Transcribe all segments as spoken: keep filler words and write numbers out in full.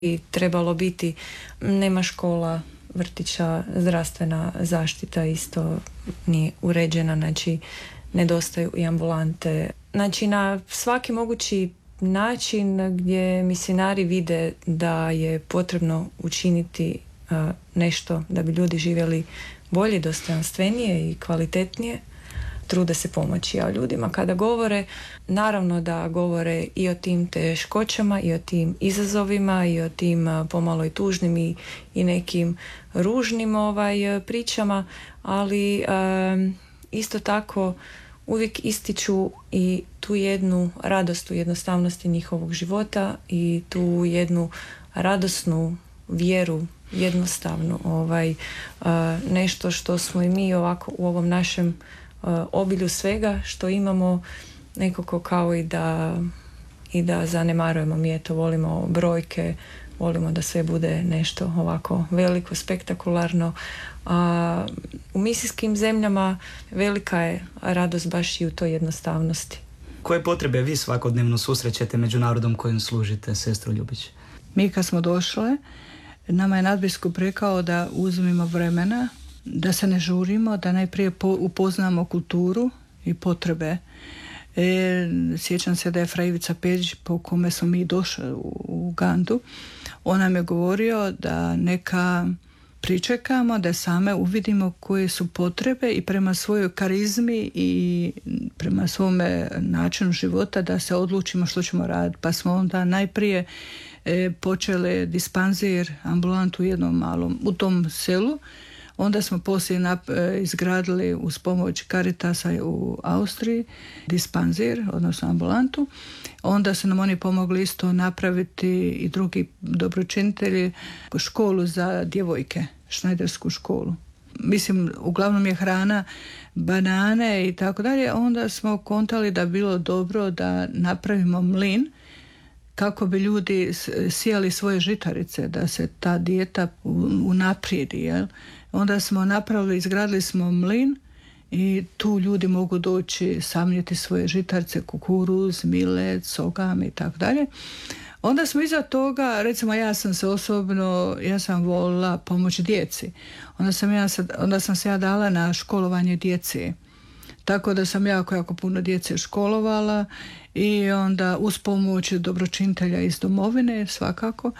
i trebalo biti. Nema škola, vrtića, zdravstvena zaštita isto nije uređena, znači nedostaju i ambulante. Znači na svaki mogući način gdje misionari vide da je potrebno učiniti uh, nešto da bi ljudi živjeli bolje, dostojanstvenije i kvalitetnije, trude se pomoći. A ljudima kada govore, naravno da govore i o tim teškoćama i o tim izazovima i o tim uh, pomalo i tužnim i, i nekim ružnim ovaj, pričama, ali uh, isto tako uvijek ističu i tu jednu radost u jednostavnosti njihovog života i tu jednu radosnu vjeru, jednostavnu, ovaj, uh, nešto što smo i mi ovako u ovom našem uh, obilju svega što imamo, nekako kao i da, i da zanemarujemo. Mi eto volimo brojke, volimo da sve bude nešto ovako veliko, spektakularno. A u misijskim zemljama velika je radost baš i u toj jednostavnosti. Koje potrebe vi svakodnevno susrećete među narodom kojim služite, sestro Ljubić? Mi kad smo došle, nama je nadbiskup rekao da uzmemo vremena, da se ne žurimo, da najprije upoznamo kulturu i potrebe. E, sjećam se da je fra Ivica Peđić, po kome smo mi došli u Ugandu, on nam je govorio da neka pričekamo, da same uvidimo koje su potrebe i prema svojoj karizmi i prema svome načinu života da se odlučimo što ćemo raditi. Pa smo onda najprije e, počeli dispanzir, ambulantu u jednom malom, u tom selu. Onda smo poslije nap- izgradili uz pomoć Caritasa u Austriji dispanzir, odnosno ambulantu. Onda su nam oni pomogli isto napraviti i drugi dobročinitelji školu za djevojke, šnajdersku školu. Mislim, uglavnom je hrana, banane i tako dalje. Onda smo kontali da bi bilo dobro da napravimo mlin kako bi ljudi sijali svoje žitarice, da se ta dijeta unaprijedi, jel? Onda smo napravili, izgradili smo mlin i tu ljudi mogu doći samljeti svoje žitarice, kukuruz, milet, sogam i tako dalje. Onda smo iza toga, recimo ja sam se osobno, ja sam volila pomoći djeci. Onda sam, ja, onda sam se ja dala na školovanje djeci. Tako da sam jako, jako puno djece školovala i onda uz pomoć dobročinitelja iz domovine svakako.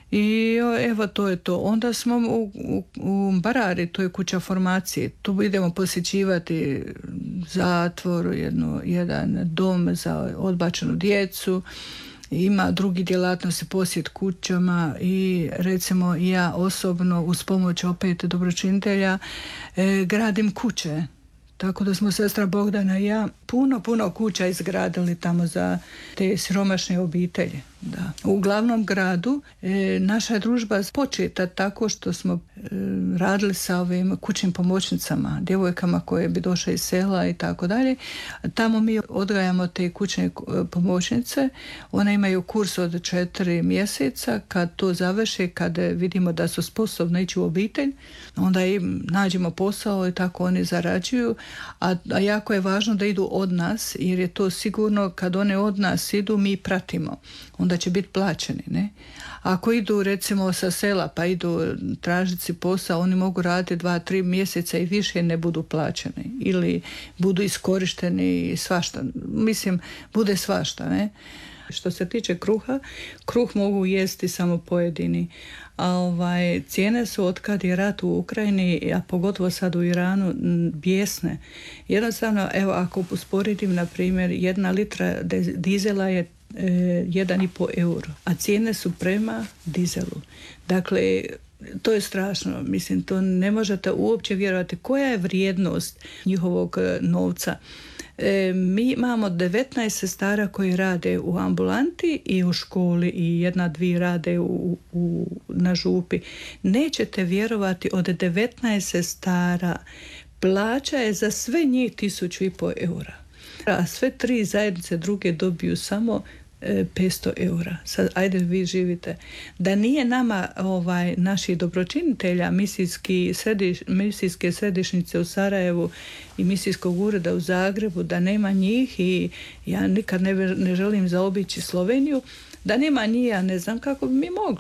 I evo to je to. Onda smo u, u, u Mbarari, to je kuća formacije, tu idemo posjećivati zatvor, jedno, jedan dom za odbačenu djecu, ima drugi djelatnosti, posjet kućama i recimo ja osobno uz pomoć opet dobročinitelja e, gradim kuće. Tako da smo sestra Bogdana i ja puno, puno kuća izgradili tamo za te siromašne obitelji. Da. U glavnom gradu e, naša je družba početa tako što smo e, radili sa ovim kućnim pomoćnicama, djevojkama koje bi došle iz sela i tako dalje. Tamo mi odgajamo te kućne pomoćnice. One imaju kurs od četiri mjeseca. Kad to završe, kad vidimo da su sposobne ići u obitelj, onda im nađemo posao i tako oni zarađuju. A, a jako je važno da idu od nas, jer je to sigurno kad one od nas idu, mi pratimo. Onda će biti plaćeni, ne? Ako idu recimo sa sela pa idu tražiti si posao, oni mogu raditi dva, tri mjeseca i više ne budu plaćeni ili budu iskorišteni i svašta. Mislim, bude svašta, ne? Što se tiče kruha, kruh mogu jesti samo pojedini. A ovaj, cijene su od kad je rat u Ukrajini, a pogotovo sad u Iranu, bijesne. Jednostavno, evo, ako usporedim, na primjer, jedna litra dizela je e, jedan i po euro, a cijene su prema dizelu. Dakle, to je strašno. Mislim, to ne možete uopće vjerovati koja je vrijednost njihovog novca. E, mi imamo devetnaest sestara koji rade u ambulanti i u školi i jedna, dvije rade u, u, na župi. Nećete vjerovati, od devetnaest sestara plaća je za sve njih tisuću i po eura. A sve tri zajednice druge dobiju samo petsto eura. Sad, ajde vi živite. Da nije nama ovaj, naših dobročinitelja, misijski središ, misijske središnjice u Sarajevu i misijskog ureda u Zagrebu, da nema njih, i ja nikad ne, ne želim zaobići Sloveniju, da nema njih, ja ne znam kako bi mi mogli.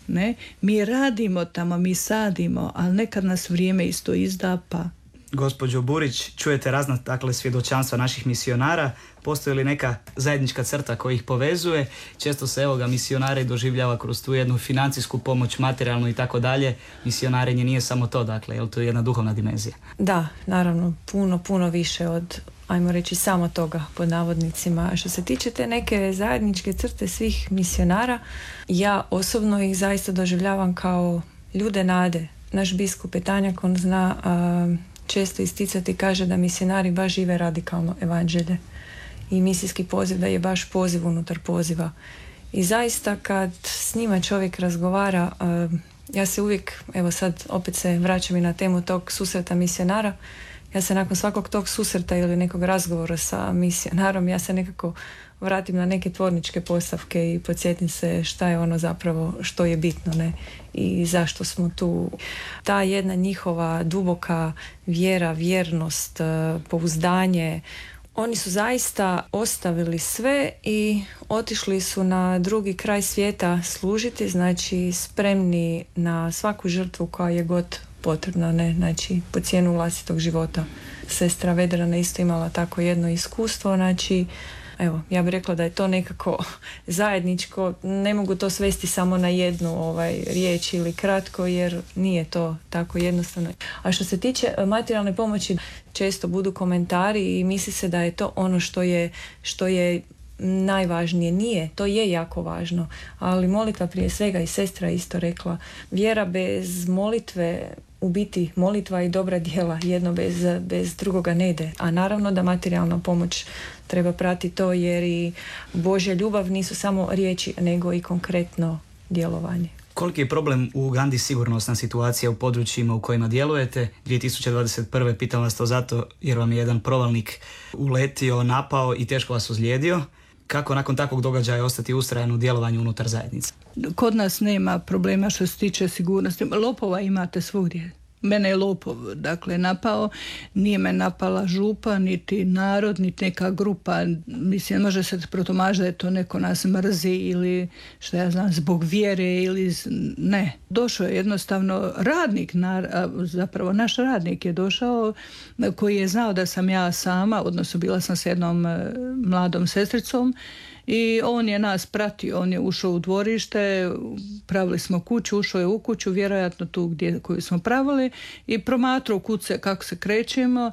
Ne? Mi radimo tamo, mi sadimo, ali nekad nas vrijeme isto izda, pa... Gospođo Burić, čujete razna dakle, svjedočanstva naših misionara. Postoji li neka zajednička crta koja ih povezuje? Često se evo ga misionare doživljava kroz tu jednu financijsku pomoć, materijalnu i tako dalje. Misionarenje nije samo to, dakle, jel to je jedna duhovna dimenzija? Da, naravno, puno, puno više od, ajmo reći, samo toga pod navodnicima. A što se tiče te neke zajedničke crte svih misionara, ja osobno ih zaista doživljavam kao ljude nade. Naš biskup Petanjak, on zna a, često isticati, kaže da misionari baš žive radikalno evanđelje i misijski poziv da je baš poziv unutar poziva. I zaista kad s njima čovjek razgovara, a, ja se uvijek, evo sad opet se vraćam i na temu tog susreta misionara, ja se nakon svakog tog susreta ili nekog razgovora sa misionarom, ja se nekako vratim na neke tvorničke postavke i podsjetim se šta je ono zapravo što je bitno, ne, i zašto smo tu. Ta jedna njihova duboka vjera, vjernost, pouzdanje, oni su zaista ostavili sve i otišli su na drugi kraj svijeta služiti, znači spremni na svaku žrtvu koja je god potrebna, ne, znači po cijenu vlastitog života. Sestra Vedrana isto imala tako jedno iskustvo, znači evo, ja bih rekla da je to nekako zajedničko, ne mogu to svesti samo na jednu ovaj, riječ ili kratko, jer nije to tako jednostavno. A što se tiče materijalne pomoći, često budu komentari i misli se da je to ono što je, što je najvažnije. Nije, to je jako važno, ali molitva prije svega, i sestra isto rekla, vjera bez molitve, u biti molitva i dobra djela jedno bez, bez drugoga ne ide. A naravno da materijalna pomoć treba pratiti to, jer i Božja ljubav nisu samo riječi, nego i konkretno djelovanje. Koliki je problem u Ugandi sigurnosna situacija u područjima u kojima djelujete? dvije tisuće dvadeset prve pitam vas to zato jer vam je jedan provalnik uletio, napao i teško vas ozlijedio. Kako nakon takvog događaja ostati ustrajan u djelovanju unutar zajednice? Kod nas nema problema što se tiče sigurnosti. Lopova imate svugdje. Mene je lopov, dakle, napao. Nije me napala župa, niti narod, niti neka grupa. Mislim, može se protumažiti da je to neko nas mrzi ili, što ja znam, zbog vjere ili... Ne. Došao je jednostavno radnik, zapravo naš radnik je došao koji je znao da sam ja sama, odnosno bila sam s jednom mladom sestricom, i on je nas pratio, on je ušao u dvorište, pravili smo kuću, ušao je u kuću, vjerojatno tu gdje koju smo pravili, i promatrao kuće kako se krećemo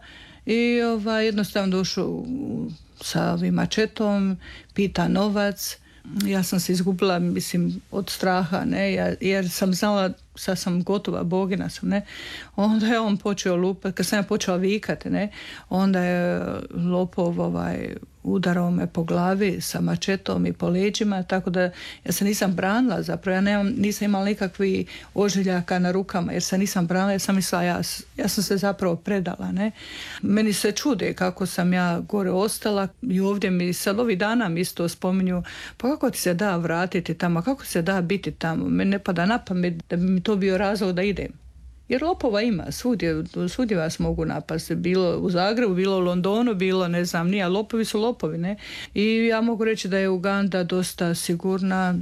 i ovaj, jednostavno došao sa ovim mačetom, pita novac. Ja sam se izgubila, mislim, od straha, ne, ja, jer sam znala, sad sam gotova, bogina sam, ne. Onda je on počeo lupati, kad sam ja počela vikati, ne, onda je lopov ovaj, udarao me po glavi sa mačetom i po leđima, tako da ja se nisam branila, zapravo ja nemam, nisam imala nikakvih ožiljaka na rukama, jer se nisam branila, jer sam mislila, ja, ja sam se zapravo predala, ne. Meni se čude kako sam ja gore ostala i ovdje mi sad ovih dana mi isto spominju, pa kako ti se da vratiti tamo, kako se da biti tamo, meni ne pada na pamet da bi mi to bio razlog da idem. Jer lopova ima, svudje, svudje vas mogu napasti, bilo u Zagrebu, bilo u Londonu, bilo ne znam, nije, lopovi su lopovi, ne. I ja mogu reći da je Uganda dosta sigurna,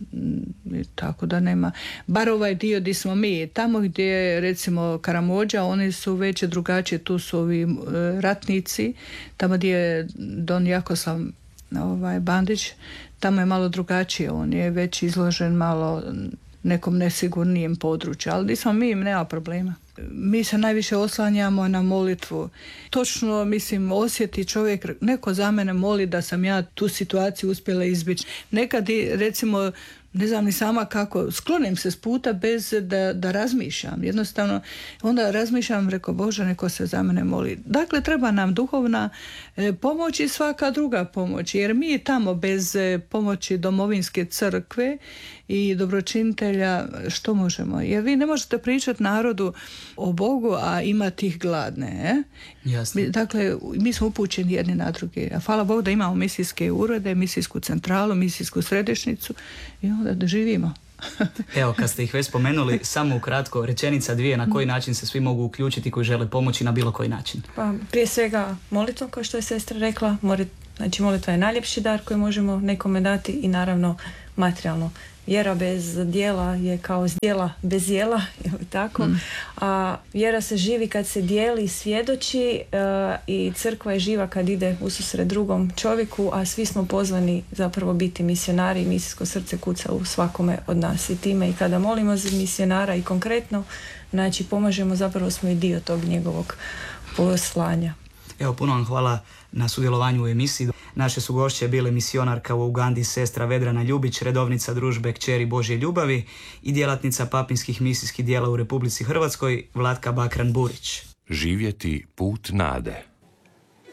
tako da nema, bar ovaj dio gdje smo mi, tamo gdje je recimo Karamođa, oni su već drugačije, tu su ovi ratnici, tamo gdje je Don Jakoslav ovaj, Bandić, tamo je malo drugačije, on je već izložen malo nekom nesigurnijem području, ali smo mi, nema problema. Mi se najviše oslanjamo na molitvu. Točno, mislim, osjeti čovjek, neko za mene moli da sam ja tu situaciju uspjela izbjeći. Nekad, recimo, ne znam ni sama kako, sklonim se s puta bez da, da razmišljam. Jednostavno, onda razmišljam, reko, Bože, neko se za mene moli. Dakle, treba nam duhovna e, pomoć i svaka druga pomoć, jer mi tamo bez e, pomoći domovinske crkve i dobročinitelja što možemo? Jer vi ne možete pričati narodu o Bogu, a imati ih gladne. Eh? Jasne. Dakle, mi smo upućeni jedni na druge. A hvala Bogu da imamo misijske urede, misijsku centralu, misijsku središnjicu i onda da živimo. Evo, kad ste ih već spomenuli, samo ukratko, rečenica dvije, na koji način se svi mogu uključiti koji žele pomoći na bilo koji način. Pa, prije svega molitva, kao što je sestra rekla. Znači, molitva je najljepši dar koji možemo nekome dati i naravno materijalno. Vjera bez djela je kao zdjela bez jela, ili tako? Mm. A vjera se živi kad se dijeli i svjedoči uh, i crkva je živa kad ide ususret drugom čovjeku, a svi smo pozvani zapravo biti misionari i misijsko srce kuca u svakome od nas i time i kada molimo za misionara i konkretno, znači pomažemo, zapravo smo i dio tog njegovog poslanja. Evo, puno vam hvala na sudjelovanju u emisiji. Naše su gošće bile misionarka u Ugandi sestra Vedrana Ljubić, redovnica družbe Kćeri Božje ljubavi i djelatnica papinskih misijskih dijela u Republici Hrvatskoj Vlatka Bakran Burić. Živjeti put nade.